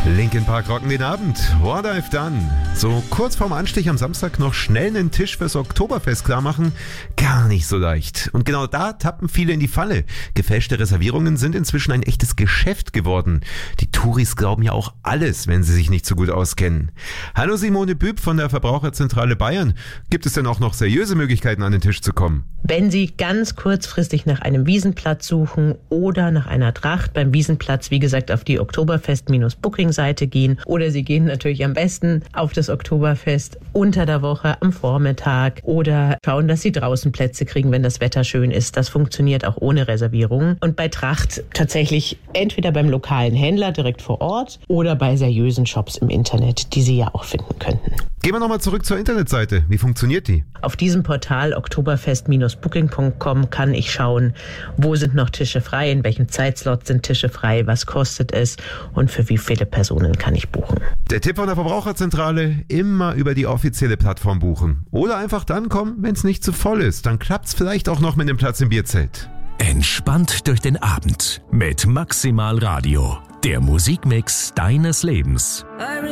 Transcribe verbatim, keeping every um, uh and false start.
Linkin Park rocken den Abend. What I've Done. So kurz vorm Anstich am Samstag noch schnell einen Tisch fürs Oktoberfest klar machen, gar nicht so leicht. Und genau da tappen viele in die Falle. Gefälschte Reservierungen sind inzwischen ein echtes Geschäft geworden. Die Touris glauben ja auch alles, wenn sie sich nicht so gut auskennen. Hallo Simone Büb von der Verbraucherzentrale Bayern. Gibt es denn auch noch seriöse Möglichkeiten, an den Tisch zu kommen? Wenn Sie ganz kurzfristig nach einem Wiesenplatz suchen oder nach einer Tracht beim Wiesenplatz, wie gesagt, auf die Oktoberfest-Booking-Seite gehen, oder Sie gehen natürlich am besten auf das Oktoberfest unter der Woche am Vormittag oder schauen, dass Sie draußen Plätze kriegen, wenn das Wetter schön ist. Das funktioniert auch ohne Reservierung. Und bei Tracht tatsächlich entweder beim lokalen Händler direkt vor Ort oder bei seriösen Shops im Internet, die Sie ja auch finden könnten. Gehen wir nochmal zurück zur Internetseite. Wie funktioniert die? Auf diesem Portal oktoberfest Bindestrich booking Punkt com kann ich schauen, wo sind noch Tische frei, in welchem Zeitslot sind Tische frei, was kostet es und für wie viele Personen kann ich buchen. Der Tipp von der Verbraucherzentrale, immer über die offizielle Plattform buchen. Oder einfach dann kommen, wenn es nicht zu voll ist. Dann klappt es vielleicht auch noch mit dem Platz im Bierzelt. Entspannt durch den Abend mit Maximal Radio. Der Musikmix deines Lebens.